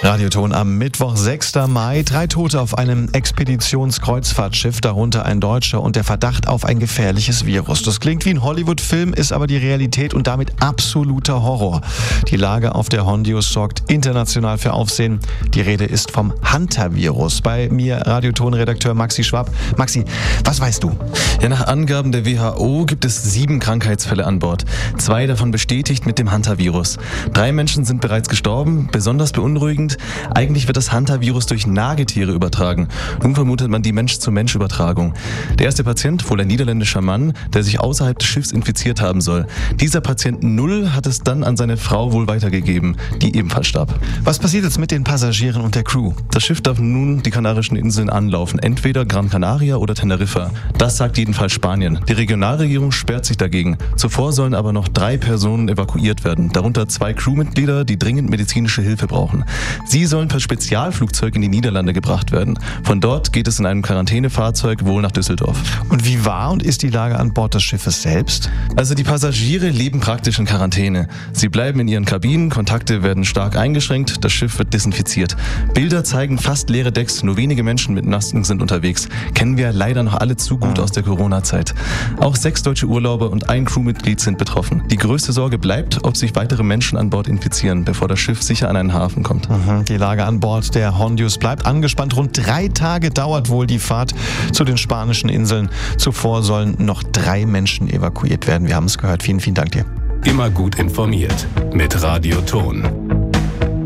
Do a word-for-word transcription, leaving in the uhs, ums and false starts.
Radioton am Mittwoch, sechster Mai. Drei Tote auf einem Expeditionskreuzfahrtschiff, darunter ein Deutscher und der Verdacht auf ein gefährliches Virus. Das klingt wie ein Hollywood-Film, ist aber die Realität und damit absoluter Horror. Die Lage auf der Hondius sorgt international für Aufsehen. Die Rede ist vom Hunter-Virus. Bei mir Radioton-Redakteur Maxi Schwab. Maxi, was weißt du? Ja, nach Angaben der W H O gibt es sieben Krankheitsfälle an Bord. Zwei davon bestätigt mit dem Hunter-Virus. Drei Menschen sind bereits gestorben. Besonders beunruhigend: Eigentlich wird das Hunter-Virus durch Nagetiere übertragen. Nun vermutet man die Mensch-zu-Mensch-Übertragung. Der erste Patient, wohl ein niederländischer Mann, der sich außerhalb des Schiffs infiziert haben soll. Dieser Patient Null hat es dann an seine Frau wohl weitergegeben, die ebenfalls starb. Was passiert jetzt mit den Passagieren und der Crew? Das Schiff darf nun die Kanarischen Inseln anlaufen, entweder Gran Canaria oder Teneriffa. Das sagt jedenfalls Spanien. Die Regionalregierung sperrt sich dagegen. Zuvor sollen aber noch drei Personen evakuiert werden, darunter zwei Crewmitglieder, die dringend medizinische Hilfe brauchen. Sie sollen per Spezialflugzeug in die Niederlande gebracht werden. Von dort geht es in einem Quarantänefahrzeug wohl nach Düsseldorf. Und wie war und ist die Lage an Bord des Schiffes selbst? Also die Passagiere leben praktisch in Quarantäne. Sie bleiben in ihren Kabinen, Kontakte werden stark eingeschränkt, das Schiff wird desinfiziert. Bilder zeigen fast leere Decks, nur wenige Menschen mit Masken sind unterwegs. Kennen wir leider noch alle zu gut aus der Corona-Zeit. Auch sechs deutsche Urlauber und ein Crewmitglied sind betroffen. Die größte Sorge bleibt, ob sich weitere Menschen an Bord infizieren, bevor das Schiff sicher an einen Hafen kommt. Die Lage an Bord der Hondius bleibt angespannt. Rund drei Tage dauert wohl die Fahrt zu den spanischen Inseln. Zuvor sollen noch drei Menschen evakuiert werden. Wir haben es gehört. Vielen, vielen Dank dir. Immer gut informiert mit Radioton.